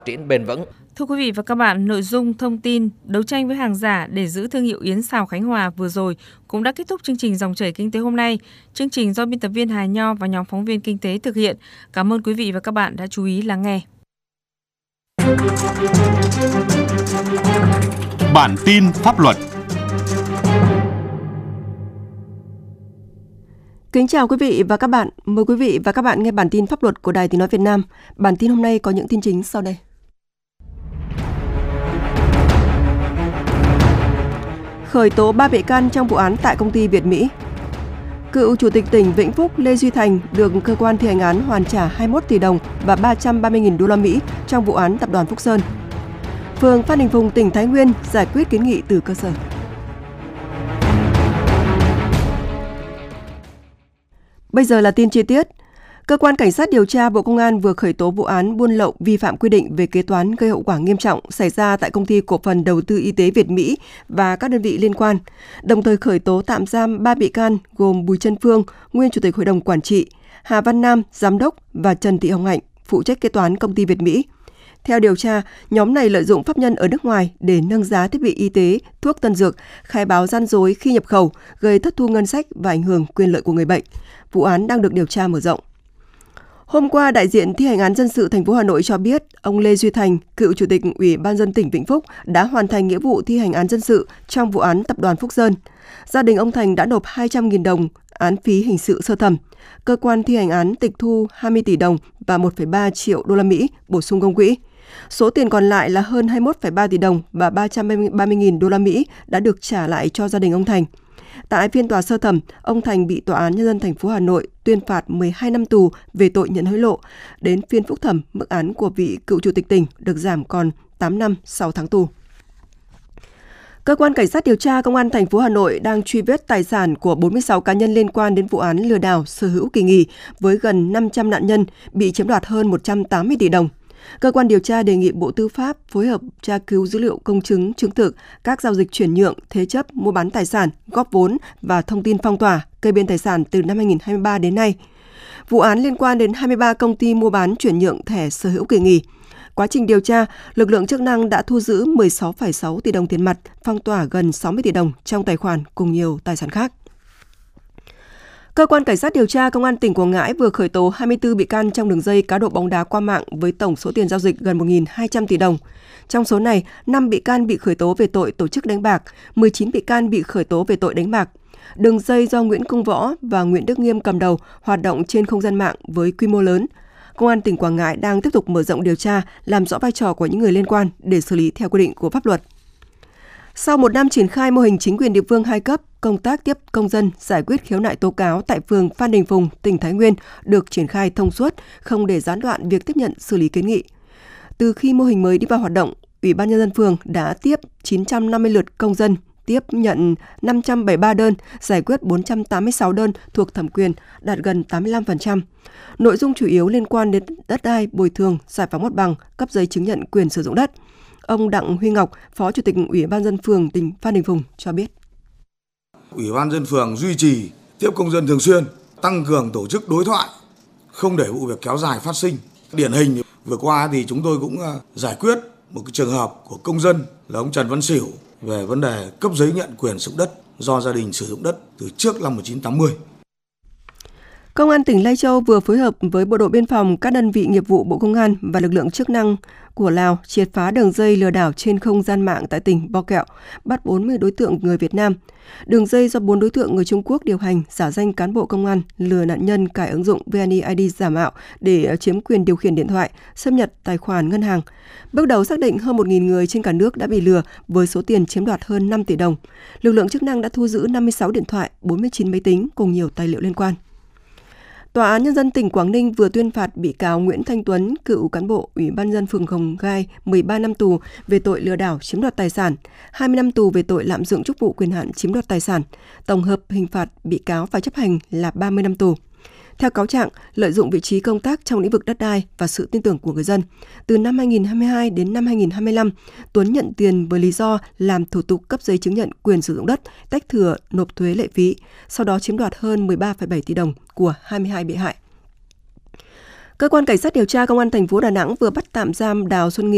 triển bền vững. Thưa quý vị và các bạn, nội dung thông tin đấu tranh với hàng giả để giữ thương hiệu yến xào Khánh Hòa vừa rồi cũng đã kết thúc chương trình Dòng chảy kinh tế hôm nay. Chương trình do biên tập viên Hà Nho và nhóm phóng viên kinh tế thực hiện. Cảm ơn quý vị và các bạn đã chú ý lắng nghe. Bản tin pháp luật. Kính chào quý vị và các bạn. Mời quý vị và các bạn nghe bản tin pháp luật của Đài Tiếng nói Việt Nam. Bản tin hôm nay có những tin chính sau đây. Khởi tố 3 bị can trong vụ án tại công ty Việt Mỹ. Cựu Chủ tịch tỉnh Vĩnh Phúc Lê Duy Thành được cơ quan thi hành án hoàn trả 21 tỷ đồng và 330.000 đô la Mỹ trong vụ án tập đoàn Phúc Sơn. Phường Phan Đình Phùng, tỉnh Thái Nguyên giải quyết kiến nghị từ cơ sở. Bây giờ là tin chi tiết. Cơ quan Cảnh sát điều tra Bộ Công an vừa khởi tố vụ án buôn lậu vi phạm quy định về kế toán gây hậu quả nghiêm trọng xảy ra tại Công ty Cổ phần Đầu tư Y tế Việt Mỹ và các đơn vị liên quan, đồng thời khởi tố tạm giam 3 bị can gồm Bùi Trân Phương, nguyên Chủ tịch Hội đồng Quản trị, Hà Văn Nam, Giám đốc và Trần Thị Hồng Hạnh, phụ trách kế toán Công ty Việt Mỹ. Theo điều tra, nhóm này lợi dụng pháp nhân ở nước ngoài để nâng giá thiết bị y tế, thuốc tân dược, khai báo gian dối khi nhập khẩu, gây thất thu ngân sách và ảnh hưởng quyền lợi của người bệnh. Vụ án đang được điều tra mở rộng. Hôm qua, đại diện thi hành án dân sự thành phố Hà Nội cho biết, ông Lê Duy Thành, cựu Chủ tịch Ủy ban nhân dân tỉnh Vĩnh Phúc đã hoàn thành nghĩa vụ thi hành án dân sự trong vụ án tập đoàn Phúc Sơn. Gia đình ông Thành đã nộp 200.000 đồng án phí hình sự sơ thẩm. Cơ quan thi hành án tịch thu 20 tỷ đồng và 1,3 triệu đô la Mỹ bổ sung công quỹ. Số tiền còn lại là hơn 21,3 tỷ đồng và 330.000 đô la Mỹ đã được trả lại cho gia đình ông Thành. Tại phiên tòa sơ thẩm, ông Thành bị Tòa án Nhân dân thành phố Hà Nội tuyên phạt 12 năm tù về tội nhận hối lộ. Đến phiên phúc thẩm, mức án của vị cựu chủ tịch tỉnh được giảm còn 8 năm 6 tháng tù. Cơ quan Cảnh sát điều tra Công an thành phố Hà Nội đang truy vết tài sản của 46 cá nhân liên quan đến vụ án lừa đảo sở hữu kỳ nghỉ với gần 500 nạn nhân bị chiếm đoạt hơn 180 tỷ đồng. Cơ quan điều tra đề nghị Bộ Tư pháp phối hợp tra cứu dữ liệu công chứng, chứng thực các giao dịch chuyển nhượng, thế chấp, mua bán tài sản, góp vốn và thông tin phong tỏa, kê biên tài sản từ năm 2023 đến nay. Vụ án liên quan đến 23 công ty mua bán chuyển nhượng thẻ sở hữu kỳ nghỉ. Quá trình điều tra, lực lượng chức năng đã thu giữ 16,6 tỷ đồng tiền mặt, phong tỏa gần 60 tỷ đồng trong tài khoản cùng nhiều tài sản khác. Cơ quan Cảnh sát điều tra Công an tỉnh Quảng Ngãi vừa khởi tố 24 bị can trong đường dây cá độ bóng đá qua mạng với tổng số tiền giao dịch gần 1.200 tỷ đồng. Trong số này, 5 bị can bị khởi tố về tội tổ chức đánh bạc, 19 bị can bị khởi tố về tội đánh bạc. Đường dây do Nguyễn Công Võ và Nguyễn Đức Nghiêm cầm đầu hoạt động trên không gian mạng với quy mô lớn. Công an tỉnh Quảng Ngãi đang tiếp tục mở rộng điều tra, làm rõ vai trò của những người liên quan để xử lý theo quy định của pháp luật. Sau một năm triển khai mô hình chính quyền địa phương 2 cấp, công tác tiếp công dân giải quyết khiếu nại tố cáo tại phường Phan Đình Phùng, tỉnh Thái Nguyên được triển khai thông suốt, không để gián đoạn việc tiếp nhận xử lý kiến nghị. Từ khi mô hình mới đi vào hoạt động, Ủy ban nhân dân phường đã tiếp 950 lượt công dân, tiếp nhận 573 đơn, giải quyết 486 đơn thuộc thẩm quyền, đạt gần 85%. Nội dung chủ yếu liên quan đến đất đai, bồi thường, giải phóng mặt bằng, cấp giấy chứng nhận quyền sử dụng đất. Ông Đặng Huy Ngọc, Phó Chủ tịch Ủy ban nhân dân phường tỉnh Phan Đình Phùng cho biết. Ủy ban nhân dân phường duy trì tiếp công dân thường xuyên, tăng cường tổ chức đối thoại, không để vụ việc kéo dài phát sinh. Điển hình vừa qua thì chúng tôi cũng giải quyết một cái trường hợp của công dân là ông Trần Văn Xỉu về vấn đề cấp giấy nhận quyền sử dụng đất do gia đình sử dụng đất từ trước năm 1980. Công an tỉnh Lai Châu vừa phối hợp với Bộ đội Biên phòng, các đơn vị nghiệp vụ Bộ Công an và lực lượng chức năng của Lào triệt phá đường dây lừa đảo trên không gian mạng tại tỉnh Bo Kẹo, bắt 40 đối tượng người Việt Nam. Đường dây do 4 đối tượng người Trung Quốc điều hành, giả danh cán bộ công an, lừa nạn nhân cài ứng dụng VNeID giả mạo để chiếm quyền điều khiển điện thoại, xâm nhập tài khoản ngân hàng. Bước đầu xác định hơn 1.000 người trên cả nước đã bị lừa với số tiền chiếm đoạt hơn 5 tỷ đồng. Lực lượng chức năng đã thu giữ 56 điện thoại, 49 máy tính cùng nhiều tài liệu liên quan. Tòa án Nhân dân tỉnh Quảng Ninh vừa tuyên phạt bị cáo Nguyễn Thanh Tuấn, cựu cán bộ Ủy ban nhân dân phường Hồng Gai 13 năm tù về tội lừa đảo chiếm đoạt tài sản, 20 năm tù về tội lạm dụng chức vụ quyền hạn chiếm đoạt tài sản. Tổng hợp hình phạt bị cáo phải chấp hành là 30 năm tù. Theo cáo trạng, lợi dụng vị trí công tác trong lĩnh vực đất đai và sự tin tưởng của người dân, từ năm 2022 đến năm 2025, Tuấn nhận tiền với lý do làm thủ tục cấp giấy chứng nhận quyền sử dụng đất, tách thửa nộp thuế lệ phí, sau đó chiếm đoạt hơn 13,7 tỷ đồng của 22 bị hại. Cơ quan Cảnh sát điều tra Công an thành phố Đà Nẵng vừa bắt tạm giam Đào Xuân Nghị,